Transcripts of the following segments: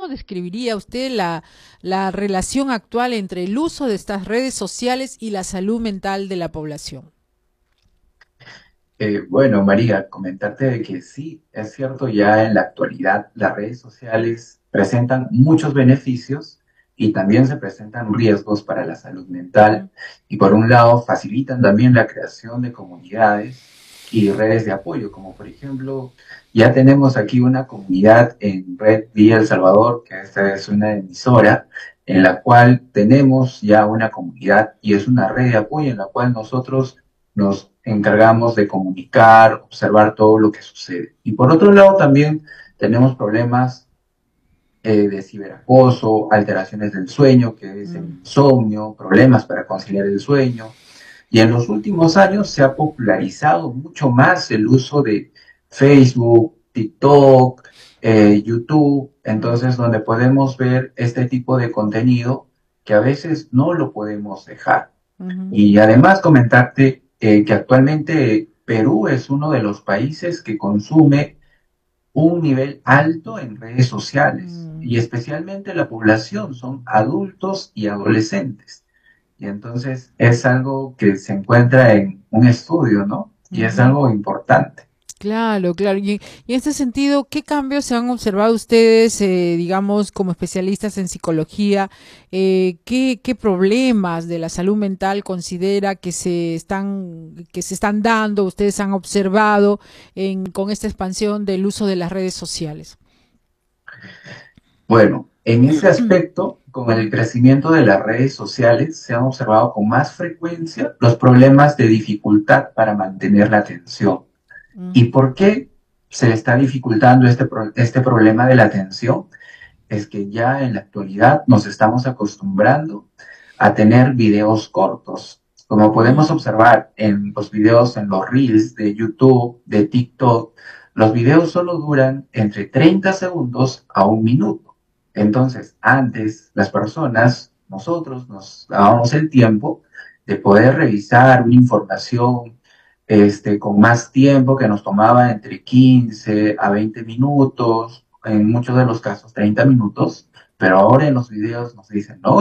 ¿cómo describiría usted la relación actual entre el uso de estas redes sociales y la salud mental de la población? Bueno, María, comentarte de que sí, es cierto, ya en la actualidad las redes sociales presentan muchos beneficios y también se presentan riesgos para la salud mental. Y por un lado, facilitan también la creación de comunidades y redes de apoyo, como por ejemplo, ya tenemos aquí una comunidad en Red Vía El Salvador, que esta es una emisora, en la cual tenemos ya una comunidad y es una red de apoyo en la cual nosotros nos encargamos de comunicar, observar todo lo que sucede. Y por otro lado también tenemos problemas de ciberacoso, alteraciones del sueño, que es el Mm, insomnio, problemas para conciliar el sueño. Y en los últimos años se ha popularizado mucho más el uso de Facebook, TikTok, YouTube, mm, entonces donde podemos ver este tipo de contenido que a veces no lo podemos dejar. ujú, Y además comentarte que actualmente Perú es uno de los países que consume un nivel alto en redes sociales mm. y especialmente la población son adultos y adolescentes. Y entonces es algo que se encuentra en un estudio, ¿no? Y es Ujú. algo importante. Claro, claro. Y en este sentido, ¿qué cambios se han observado ustedes, digamos, como especialistas en psicología? ¿Qué problemas de la salud mental considera que se están dando, ustedes han observado con esta expansión del uso de las redes sociales? Bueno, en ese aspecto, con el crecimiento de las redes sociales, se han observado con más frecuencia los problemas de dificultad para mantener la atención. ¿Y Ujú, por qué se está dificultando este problema de la atención? Es que ya en la actualidad nos estamos acostumbrando a tener videos cortos. Como podemos mm, observar en los videos, en los reels de YouTube, de TikTok, los videos solo duran entre 30 segundos a un minuto. Entonces, antes las personas, nosotros nos dábamos el tiempo de poder revisar una información con más tiempo que nos tomaba entre 15 a 20 minutos, en muchos de los casos 30 minutos, pero ahora en los videos nos dicen, no,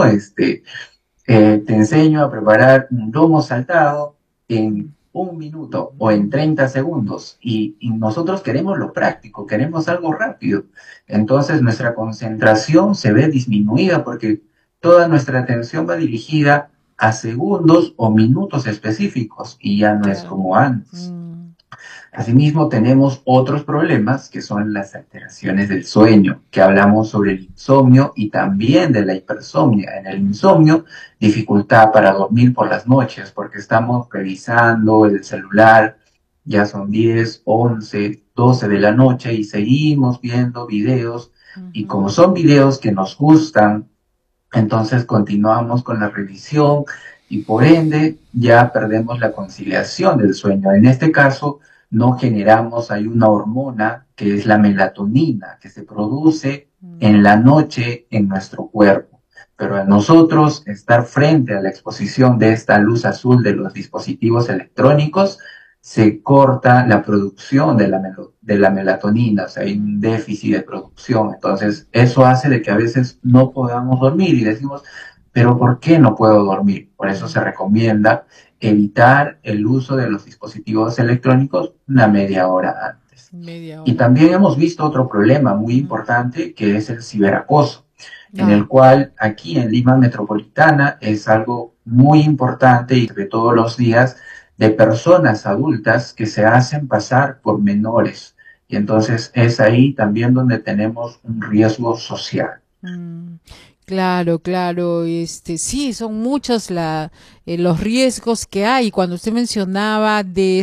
te enseño a preparar un lomo saltado mm, en un minuto o en mm, 30 segundos y nosotros queremos lo práctico, queremos algo rápido. Entonces nuestra concentración se ve disminuida porque toda nuestra atención va dirigida a segundos o minutos específicos y ya no es claro. como antes. Mm, Asimismo, tenemos otros problemas que son las alteraciones del sueño, que hablamos sobre el insomnio y también de la hipersomnia. En el insomnio, dificultad para dormir por las noches, porque estamos revisando el celular, ya son 10, 11, 12 de la noche y seguimos viendo videos. Y ujú, como son videos que nos gustan, entonces continuamos con la revisión y por ende ya perdemos la conciliación del sueño. En este caso no generamos, hay una hormona que es la melatonina que se produce mm. en la noche en nuestro cuerpo. Pero a nosotros estar frente a la exposición de esta luz azul de los dispositivos electrónicos, se corta la producción de la melatonina, o sea, hay un Mm, déficit de producción. Entonces, eso hace de que a veces no podamos dormir y decimos, pero ¿por qué no puedo dormir? Por eso se mm, recomienda evitar el uso de los dispositivos electrónicos una media hora antes. media Y hora. también hemos visto otro problema muy Mm, importante que es el ciberacoso, en el ah, cual aquí en Lima Metropolitana es algo muy importante y de todos los días de personas adultas que se hacen pasar por menores. Y entonces es ahí también donde tenemos un riesgo social. mm. Claro, claro, sí, son muchos los riesgos que hay. Cuando usted mencionaba de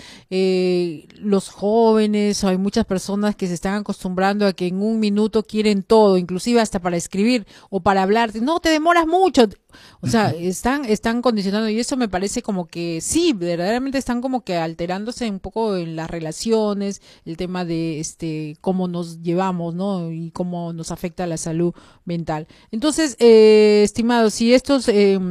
los jóvenes, hay muchas personas que se están acostumbrando a que en un minuto quieren todo, inclusive hasta para escribir o para hablar. No, te demoras mucho. O sea, están condicionando y eso me parece como que sí, verdaderamente están como que alterándose un poco en las relaciones, el tema de cómo nos llevamos, ¿no? Y cómo nos afecta la salud mental. Entonces, estimados, si estos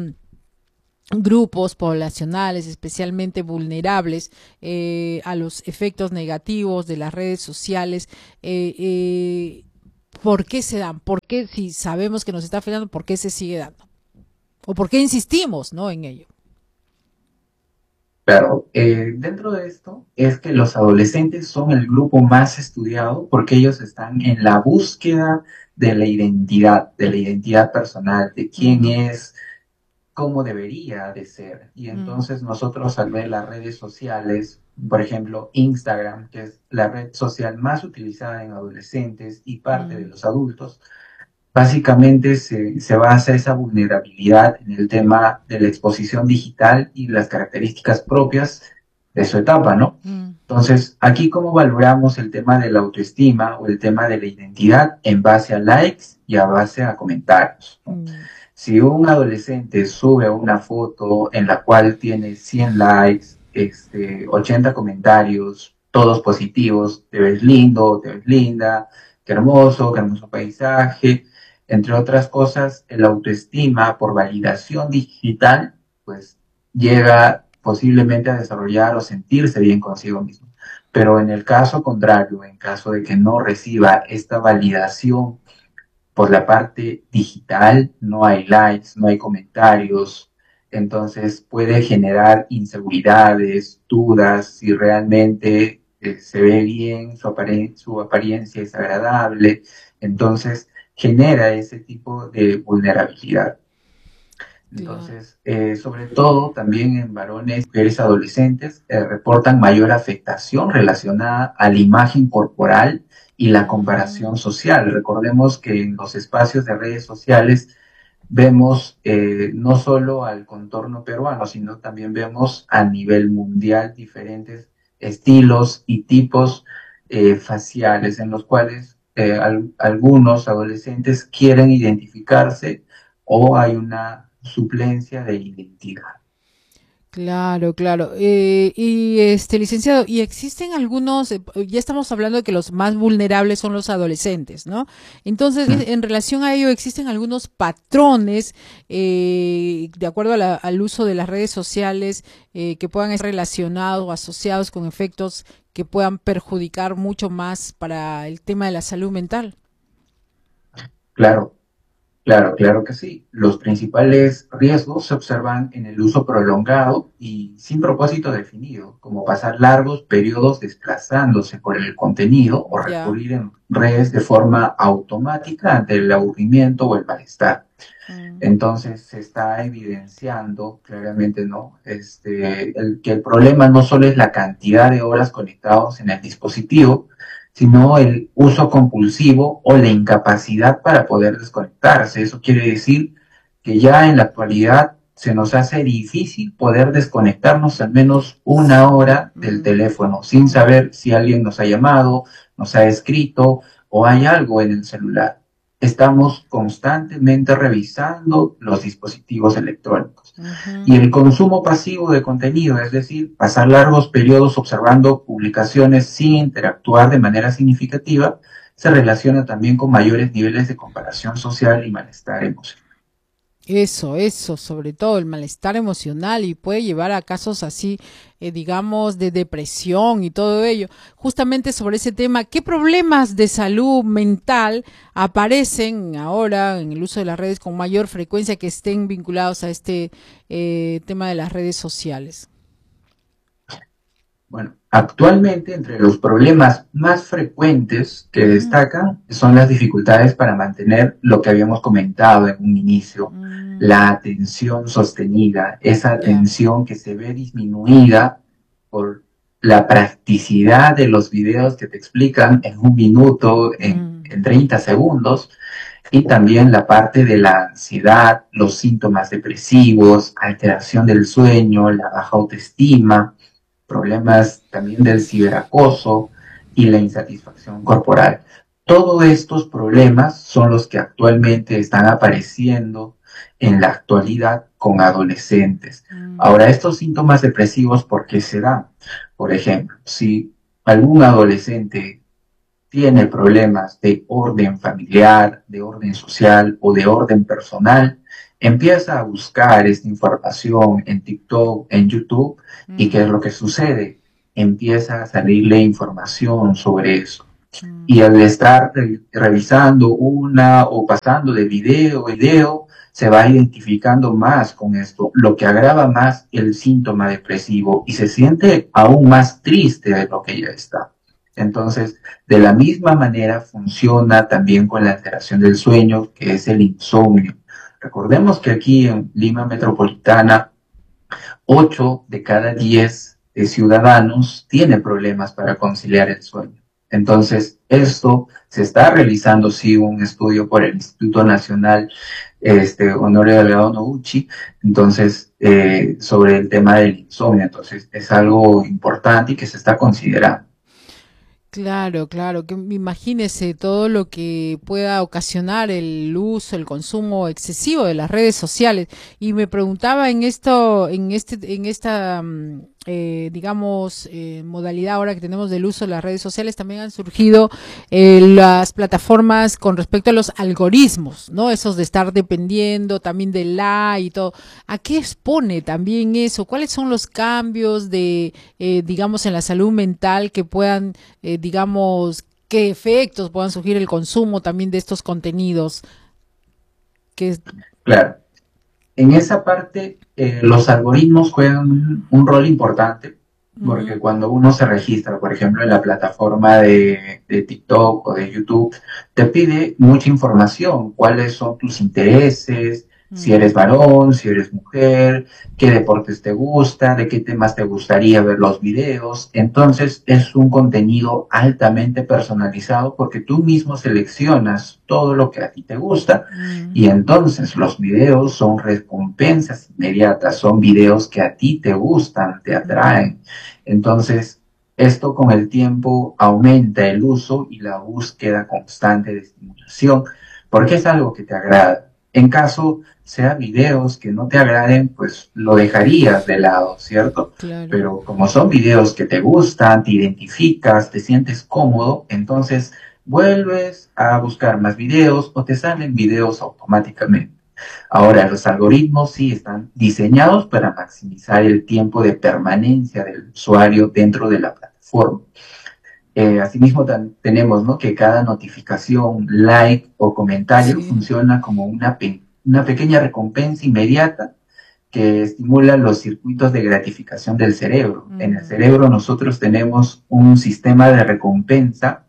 grupos poblacionales especialmente vulnerables a los efectos negativos de las redes sociales, ¿Por qué se dan? ¿Por qué, si sabemos que nos está afectando, por qué se sigue dando? ¿O por qué insistimos, no, en ello? Claro, dentro de esto es que los adolescentes son el grupo más estudiado porque ellos están en la búsqueda de la identidad personal, de quién Mm, es, cómo debería de ser. Y mm, entonces nosotros al ver las redes sociales, por ejemplo, Instagram, que es la red social más utilizada en adolescentes y parte de mm, los adultos, básicamente se basa esa vulnerabilidad en el tema de la exposición digital y las características propias de su etapa, ¿no? mm, Entonces, aquí cómo valoramos el tema de la autoestima o el tema de la identidad en base a likes y a base a comentarios, ¿no? mm, Si un adolescente sube una foto en la cual tiene 100 likes, 80 comentarios, todos positivos, te ves lindo, te ves linda, qué hermoso paisaje, entre otras cosas, el autoestima por validación digital, pues llega posiblemente a desarrollar o sentirse bien consigo mismo. Pero en el caso contrario, en caso de que no reciba esta validación por la parte digital, no hay likes, no hay comentarios, entonces puede generar inseguridades, dudas, si realmente se ve bien, su apariencia es agradable, entonces genera ese tipo de vulnerabilidad. claro. Entonces, sobre todo también en varones, mujeres adolescentes, reportan mayor afectación relacionada a la imagen corporal y la Mm, comparación social. Recordemos que en los espacios de redes sociales vemos no solo al contorno peruano, sino también vemos a nivel mundial diferentes estilos y tipos faciales en los cuales algunos adolescentes quieren identificarse o hay una suplencia de identidad. claro, claro. Y licenciado, y existen algunos, ya estamos hablando de que los más vulnerables son los adolescentes, ¿no? Entonces, Mm. en relación a ello, existen algunos patrones, de acuerdo a al uso de las redes sociales, que puedan estar relacionados o asociados con efectos que puedan perjudicar mucho más para el tema de la salud mental. Claro, claro que sí. Los principales riesgos se observan en el uso prolongado y sin propósito definido, como pasar largos periodos desplazándose por el contenido o Ya. recurrir en redes de forma automática ante el aburrimiento o el malestar. Mm, Entonces se está evidenciando claramente, ¿no? Que el problema no solo es la cantidad de horas conectados en el dispositivo, sino el uso compulsivo o la incapacidad para poder desconectarse. Eso quiere decir que ya en la actualidad se nos hace difícil poder desconectarnos al menos una sí. hora del teléfono sin Mm. saber si alguien nos ha llamado, nos ha escrito o hay algo en el celular. Estamos constantemente revisando los dispositivos electrónicos. Ujú. Y el consumo pasivo de contenido, es decir, pasar largos periodos observando publicaciones sin interactuar de manera significativa, se relaciona también con mayores niveles de comparación social y malestar emocional. Eso, sobre todo el malestar emocional y puede llevar a casos así, digamos, de depresión y todo ello. Justamente sobre ese tema, ¿qué problemas de salud mental aparecen ahora en el uso de las redes con mayor frecuencia que estén vinculados a este tema de las redes sociales? Bueno, actualmente entre los problemas más frecuentes que Ujú. destacan son las dificultades para mantener lo que habíamos comentado en un inicio, Mm, la atención sostenida, esa ya. atención que se ve disminuida por la practicidad de los videos que te explican en un minuto, Mm, en 30 segundos, y también la parte de la ansiedad, los síntomas depresivos, alteración del sueño, la baja autoestima, problemas también del ciberacoso y la insatisfacción corporal. Todos estos problemas son los que actualmente están apareciendo en la actualidad con adolescentes. mm, Ahora, estos síntomas depresivos, ¿por qué se dan? Por ejemplo, si algún adolescente tiene problemas de orden familiar, de orden social o de orden personal, empieza a buscar esta información en TikTok, en YouTube, y ¿qué es ujú. lo que sucede? Empieza a salirle información sobre eso. mm, Y al estar revisando una o pasando de video a video, se va identificando más con esto, lo que agrava más el síntoma depresivo y se siente aún más triste de lo que ya está. Entonces, de la misma manera funciona también con la alteración del sueño, que es el insomnio. Recordemos que aquí en Lima Metropolitana, 8 de cada 10 ciudadanos tienen problemas para conciliar el sueño. Entonces, esto se está realizando, sí, un estudio por el Instituto Nacional Honorio Delgado Noguchi, entonces, sobre el tema del insomnio. Entonces, es algo importante y que se está considerando. claro, claro, que imagínese todo lo que pueda ocasionar el uso, el consumo excesivo de las redes sociales. Y me preguntaba en esto, en esta, digamos, modalidad ahora que tenemos del uso de las redes sociales, también han surgido las plataformas con respecto a los algoritmos, ¿no? Esos de estar dependiendo también del like y todo. ¿A qué expone también eso? ¿Cuáles son los cambios de, digamos, en la salud mental que puedan digamos, qué efectos puedan surgir el consumo también de estos contenidos. Que, Claro, en esa parte, los algoritmos juegan un rol importante porque ujú, cuando uno se registra, por ejemplo, en la plataforma de TikTok o de YouTube, te pide mucha información, cuáles son tus intereses, si mm, eres varón, si eres mujer, qué deportes te gustan, de qué temas te gustaría ver los videos. Entonces es un contenido altamente personalizado porque tú mismo seleccionas todo lo que a ti te gusta mm, y entonces los videos son recompensas inmediatas, son videos que a ti te gustan, te mm, atraen. Entonces, esto con el tiempo aumenta el uso y la búsqueda constante de estimulación, porque es algo que te agrada. En caso sea videos que no te agraden, pues lo dejarías de lado, ¿cierto? claro. Pero como son videos que te gustan, te identificas, te sientes cómodo, entonces vuelves a buscar más videos o te salen videos automáticamente. Ahora, los algoritmos sí están diseñados para maximizar el tiempo de permanencia del usuario dentro de la plataforma. Asimismo, tenemos, ¿no?, que cada notificación, like o comentario Sí. funciona como una pequeña recompensa inmediata que estimula los circuitos de gratificación del cerebro. En el Mm, cerebro nosotros tenemos un sistema de recompensa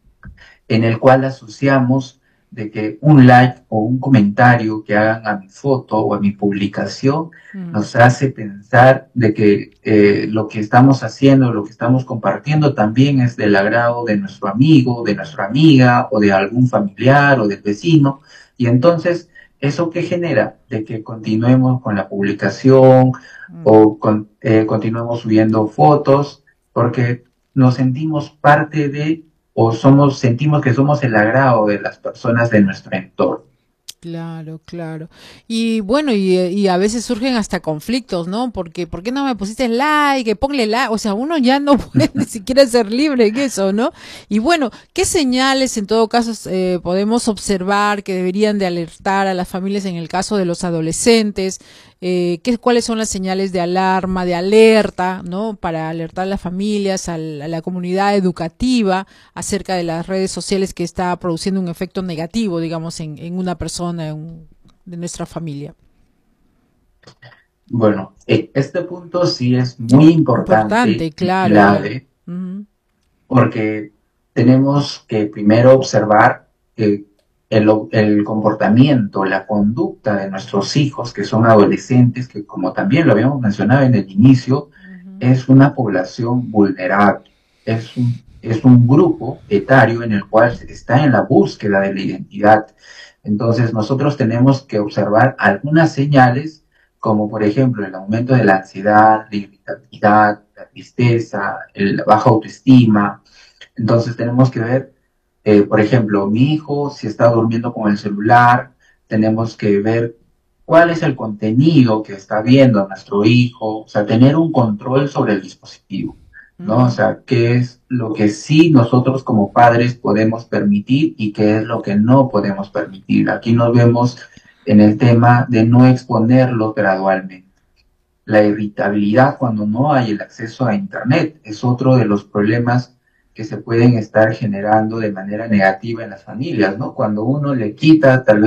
en el cual asociamos de que un like o un comentario que hagan a mi foto o a mi publicación mm, nos hace pensar de que lo que estamos haciendo, lo que estamos compartiendo también es del agrado de nuestro amigo, de nuestra amiga o de algún familiar o del vecino. Y entonces, ¿eso qué genera? De que continuemos con la publicación mm. o continuemos subiendo fotos porque nos sentimos parte de o sentimos que somos el agrado de las personas de nuestro entorno. Claro, claro. Y bueno, y a veces surgen hasta conflictos, ¿no? Porque, ¿por qué no me pusiste like? Ponle like. O sea, uno ya no puede ni siquiera ser libre en eso, ¿no? Y bueno, ¿qué señales en todo caso podemos observar que deberían de alertar a las familias en el caso de los adolescentes? ¿Cuáles son las señales de alarma, de alerta, ¿no? Para alertar a las familias, a la comunidad educativa acerca de las redes sociales que está produciendo un efecto negativo, digamos, en una persona de nuestra familia. Bueno, este punto sí es muy importante Importante, y claro, claro. clave Ujú, porque tenemos que primero observar el comportamiento, la conducta de nuestros hijos, que son adolescentes, que como también lo habíamos mencionado en el inicio, ujú, es una población vulnerable, es un grupo etario en el cual está en la búsqueda de la identidad. Entonces nosotros tenemos que observar algunas señales, como por ejemplo el aumento de la ansiedad, la irritabilidad, la tristeza, la baja autoestima. Entonces tenemos que ver, por ejemplo, mi hijo si está durmiendo con el celular, tenemos que ver cuál es el contenido que está viendo nuestro hijo, o sea, tener un control sobre el dispositivo, ¿no? O ujú, sea, qué es lo que sí nosotros como padres podemos permitir y qué es lo que no podemos permitir. Aquí nos vemos en el tema de no exponerlo gradualmente. La irritabilidad cuando no hay el acceso a Internet es otro de los problemas que se pueden estar generando de manera negativa en las familias, ¿no? Cuando uno le quita tal